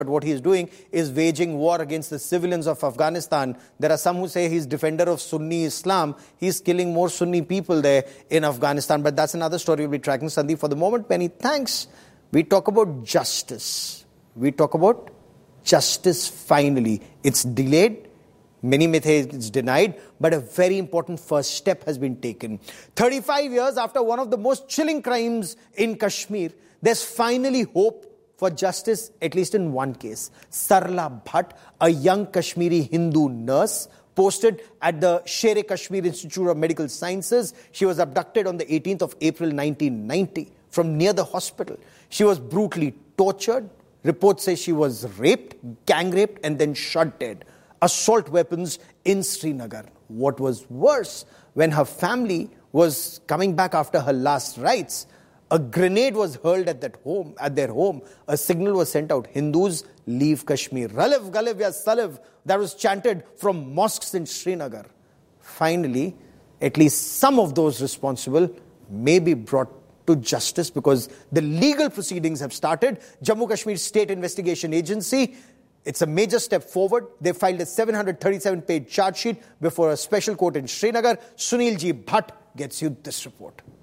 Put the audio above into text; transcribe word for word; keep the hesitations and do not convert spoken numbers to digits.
But what he is doing is waging war against the civilians of Afghanistan. There are some who say he's defender of Sunni Islam. He's killing more Sunni people there in Afghanistan. But that's another story we'll be tracking. Sandeep, for the moment, many thanks. We talk about justice. We talk about justice finally. It's delayed. Many may say it's denied. But a very important first step has been taken. thirty-five years after one of the most chilling crimes in Kashmir, there's finally hope for justice, at least in one case. Sarla Bhatt, a young Kashmiri Hindu nurse, posted at the Sher-e-Kashmir Institute of Medical Sciences. She was abducted on the eighteenth of April nineteen ninety from near the hospital. She was brutally tortured. Reports say she was raped, gang raped, and then shot dead. Assault weapons in Srinagar. What was worse, when her family was coming back after her last rites, a grenade was hurled at that home, at their home. A signal was sent out. Hindus, leave Kashmir. Raliv, Galiv, Ya Saliv. That was chanted from mosques in Srinagar. Finally, at least some of those responsible may be brought to justice because the legal proceedings have started. Jammu Kashmir State Investigation Agency, it's a major step forward. They filed a seven hundred thirty-seven page charge sheet before a special court in Srinagar. Sunil G. Bhatt gets you this report.